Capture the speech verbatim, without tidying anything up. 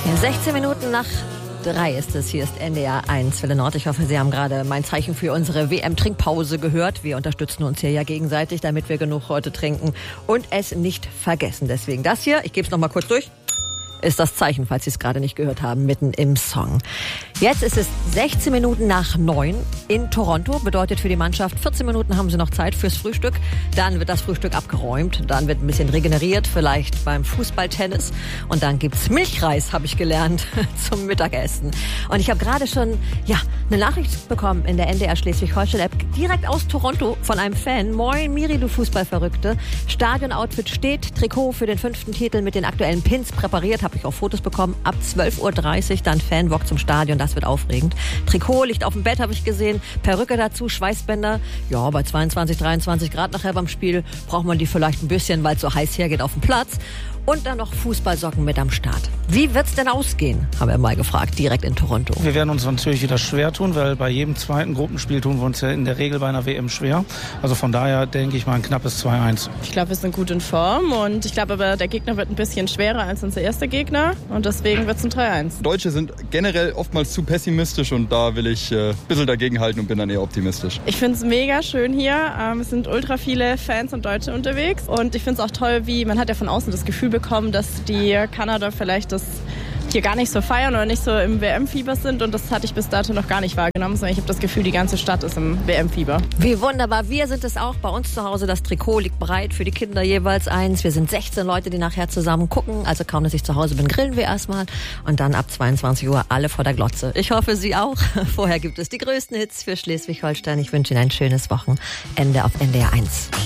sechzehn Minuten nach drei ist es. Hier ist N D R eins Welle Nord. Ich hoffe, Sie haben gerade mein Zeichen für unsere W M-Trinkpause gehört. Wir unterstützen uns hier ja gegenseitig, damit wir genug heute trinken und es nicht vergessen. Deswegen das hier, ich gebe es noch mal kurz durch, ist das Zeichen, falls Sie es gerade nicht gehört haben, mitten im Song. Jetzt ist es sechzehn Minuten nach neun in Toronto. Bedeutet für die Mannschaft, vierzehn Minuten haben sie noch Zeit fürs Frühstück. Dann wird das Frühstück abgeräumt. Dann wird ein bisschen regeneriert, vielleicht beim Fußballtennis. Und dann gibt's Milchreis, habe ich gelernt, zum Mittagessen. Und ich habe gerade schon ja eine Nachricht bekommen in der N D R Schleswig-Holstein-App, direkt aus Toronto von einem Fan. Moin, Miri, du Fußballverrückte. Stadion-Outfit steht, Trikot für den fünften Titel mit den aktuellen Pins präpariert. Habe ich auch Fotos bekommen. Ab zwölf Uhr dreißig dann Fanwalk zum Stadion. Das wird aufregend. Trikot liegt auf dem Bett, habe ich gesehen. Perücke dazu, Schweißbänder. Ja, bei zweiundzwanzig, dreiundzwanzig Grad nachher beim Spiel braucht man die vielleicht ein bisschen, weil es so heiß hergeht auf dem Platz. Und dann noch Fußballsocken mit am Start. Wie wird's denn ausgehen? Haben wir mal gefragt, direkt in Toronto. Wir werden uns natürlich wieder schwer tun, weil bei jedem zweiten Gruppenspiel tun wir uns ja in der Regel bei einer W M schwer. Also von daher denke ich mal ein knappes zwei eins. Ich glaube, wir sind gut in Form und ich glaube aber, der Gegner wird ein bisschen schwerer als unser erster Gegner und deswegen wird's ein drei eins. Deutsche sind generell oftmals zu pessimistisch und da will ich äh, ein bisschen dagegenhalten und bin dann eher optimistisch. Ich finde es mega schön hier. Ähm, es sind ultra viele Fans und Deutsche unterwegs und ich finde es auch toll, wie man hat ja von außen das Gefühl bekommen, dass die Kanada vielleicht das hier gar nicht so feiern oder nicht so im W M-Fieber sind und das hatte ich bis dato noch gar nicht wahrgenommen, sondern ich habe das Gefühl, die ganze Stadt ist im W M-Fieber. Wie wunderbar, wir sind es auch bei uns zu Hause. Das Trikot liegt bereit für die Kinder jeweils eins. Wir sind sechzehn Leute, die nachher zusammen gucken, also kaum, dass ich zu Hause bin, grillen wir erstmal und dann ab zweiundzwanzig Uhr alle vor der Glotze. Ich hoffe, Sie auch. Vorher gibt es die größten Hits für Schleswig-Holstein. Ich wünsche Ihnen ein schönes Wochenende auf N D R eins.